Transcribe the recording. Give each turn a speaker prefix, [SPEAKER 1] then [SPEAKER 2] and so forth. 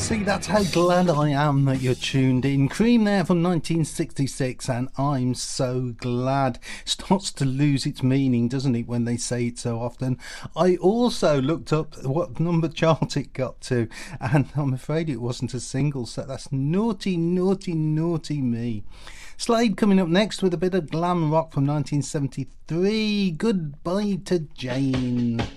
[SPEAKER 1] See, that's how glad I am that you're tuned in. Cream there from 1966, and I'm so glad. Starts to lose its meaning, doesn't it, when they say it so often. I also looked up what number chart it got to, and I'm afraid it wasn't a single, so that's naughty, naughty, naughty me. Slade coming up next with a bit of glam rock from 1973. Goodbye to Jane.